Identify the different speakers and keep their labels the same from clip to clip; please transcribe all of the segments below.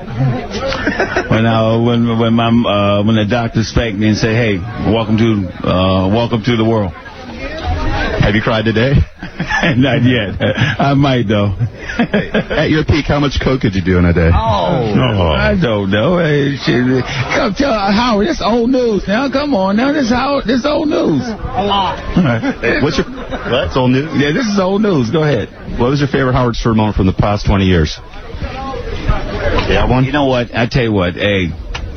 Speaker 1: when the doctor spanked me and said, "Hey, welcome to the world."
Speaker 2: Have you cried today?
Speaker 1: Not yet. I might, though.
Speaker 2: At your peak, how much coke could you do in a day?
Speaker 1: I don't know. Come tell Howard, that's old news. Now, come on. Now, this old news.
Speaker 3: A lot.
Speaker 2: That's old news?
Speaker 1: Yeah, this is old news. Go ahead.
Speaker 2: What was your favorite Howard Stern moment from the past 20 years? Yeah, one.
Speaker 1: You know what? I tell you what. Hey,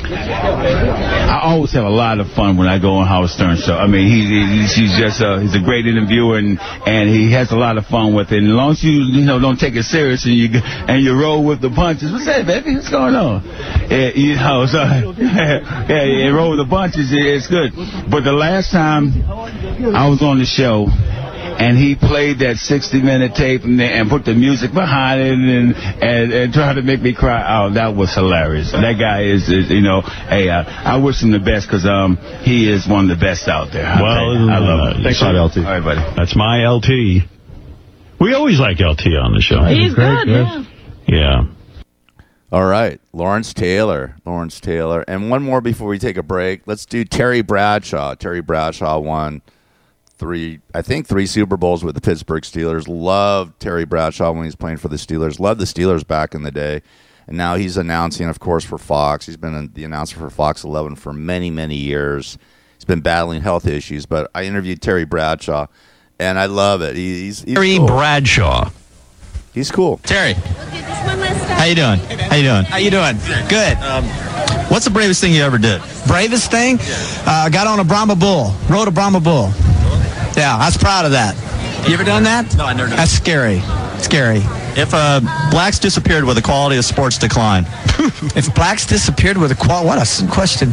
Speaker 1: I always have a lot of fun when I go on Howard Stern show. I mean, he's a great interviewer and he has a lot of fun with it. And as long as you don't take it serious and you roll with the punches. What's that, baby? What's going on? You roll with the punches. It's good. But the last time I was on the show, and he played that 60-minute tape and put the music behind it and tried to make me cry. Oh, that was hilarious. That guy is hey, I wish him the best because he is one of the best out there. I love him.
Speaker 2: Thanks a lot, LT.
Speaker 1: All right, buddy.
Speaker 4: That's my LT. We always like LT on the show.
Speaker 3: He's good,
Speaker 4: yeah.
Speaker 5: All right, Lawrence Taylor. And one more before we take a break. Let's do Terry Bradshaw. Terry Bradshaw won three Super Bowls with the Pittsburgh Steelers. Loved Terry Bradshaw when he was playing for the Steelers. Loved the Steelers back in the day. And now he's announcing, of course, for Fox. He's been the announcer for Fox 11 for many, many years. He's been battling health issues. But I interviewed Terry Bradshaw, and I love it. He's
Speaker 4: Terry
Speaker 5: cool.
Speaker 4: Bradshaw.
Speaker 5: He's cool.
Speaker 6: Terry, how you doing? Good. What's the bravest thing you ever did?
Speaker 7: Bravest thing? Got on a Brahma bull. Rode a Brahma bull. Yeah, I was proud of that. You ever done that?
Speaker 6: No, I never done.
Speaker 7: That's scary. Scary.
Speaker 6: If blacks disappeared, would the quality of sports decline?
Speaker 7: If blacks disappeared with a what a question.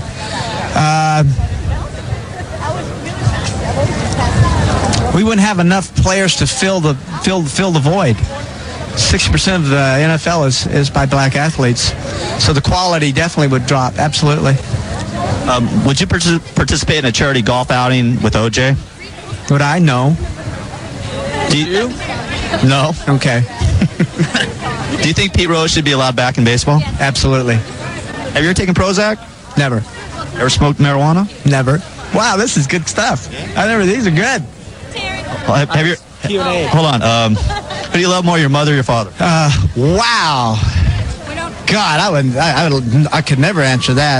Speaker 7: We wouldn't have enough players to fill the void. 60% of the NFL is by black athletes, so the quality definitely would drop. Absolutely.
Speaker 6: Would you participate in a charity golf outing with OJ?
Speaker 7: Would I? No.
Speaker 6: Do you?
Speaker 7: No. Okay.
Speaker 6: Do you think Pete Rose should be allowed back in baseball?
Speaker 7: Absolutely.
Speaker 6: Have you ever taken Prozac?
Speaker 7: Never.
Speaker 6: Ever smoked marijuana?
Speaker 7: Never. Wow, this is good stuff. These are good.
Speaker 6: Have you?
Speaker 7: Q&A.
Speaker 6: Hold on. Who do you love more, your mother or your father?
Speaker 7: Wow. God, I could never answer that.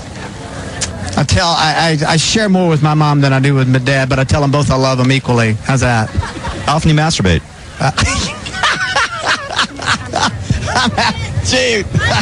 Speaker 7: I share more with my mom than I do with my dad, but I tell them both I love them equally. How's that?
Speaker 6: How often do you masturbate?
Speaker 7: Gee.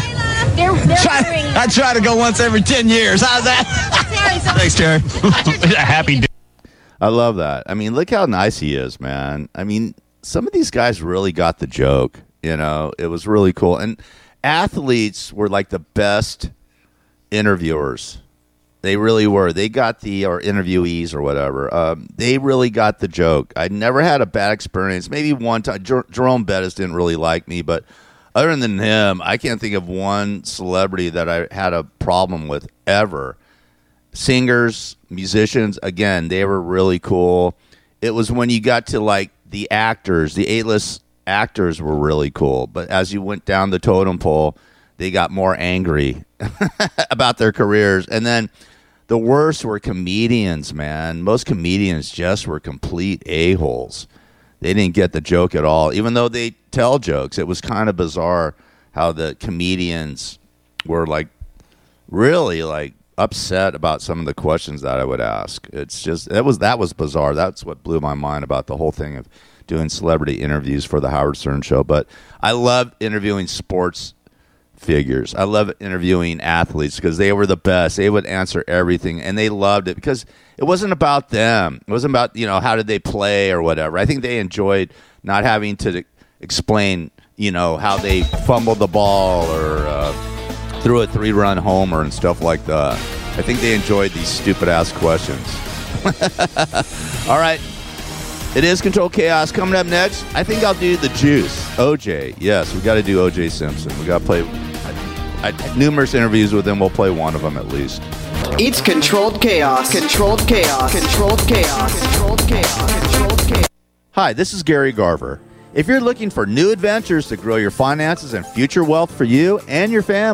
Speaker 7: I try to go once every 10 years. How's that?
Speaker 6: Thanks, Terry.
Speaker 4: Happy day.
Speaker 5: I love that. I mean, look how nice he is, man. I mean, some of these guys really got the joke. It was really cool. And athletes were like the best interviewers. They really were. They got or interviewees or whatever. They really got the joke. I never had a bad experience. Maybe one time, Jerome Bettis didn't really like me, but other than him, I can't think of one celebrity that I had a problem with ever. Singers, musicians, again, they were really cool. It was when you got to like the actors, the A-list actors were really cool. But as you went down the totem pole, they got more angry about their careers. And then the worst were comedians, man. Most comedians just were complete a-holes. They didn't get the joke at all, even though they tell jokes. It was kind of bizarre how the comedians were like really like upset about some of the questions that I would ask. It's just that was bizarre. That's what blew my mind about the whole thing of doing celebrity interviews for the Howard Stern show. But I love interviewing sports figures. I love interviewing athletes because they were the best. They would answer everything, and they loved it because it wasn't about them. It wasn't about, how did they play or whatever. I think they enjoyed not having to explain, how they fumbled the ball or threw a 3-run homer and stuff like that. I think they enjoyed these stupid-ass questions. All right. It is Controlled Chaos. Coming up next, I think I'll do the Juice. OJ. Yes, we got to do OJ Simpson. We got to play numerous interviews with him. We'll play one of them at least.
Speaker 8: It's Controlled Chaos. Controlled Chaos. Controlled Chaos. Controlled Chaos. Controlled Chaos.
Speaker 5: Hi, this is Gary Garver. If you're looking for new adventures to grow your finances and future wealth for you and your family,